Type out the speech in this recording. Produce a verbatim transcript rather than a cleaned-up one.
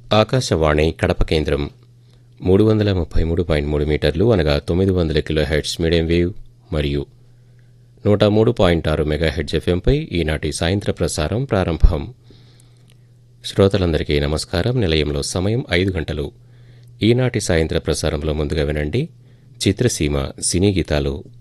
ఆకాశవాణి కడప కేంద్రం మూడు వందల ముప్పై మూడు పాయింట్ మూడు మీటర్లు అనగా తొమ్మిది వందల కిలో హెడ్స్ మీడియం వేవ్ మరియు నూట మూడు పాయింట్ ఆరు మెగా హెడ్జ్ ఎఫ్ఎంపై ఈనాటి సాయంత్ర ప్రసారం ప్రారంభం. శ్రోతలందరికీ నమస్కారం. నిలయంలో సమయం ఐదు గంటలు. ఈనాటి సాయంత్ర ప్రసారంలో ముందుగా వినండి చిత్రసీమ సినీ గీతాలు.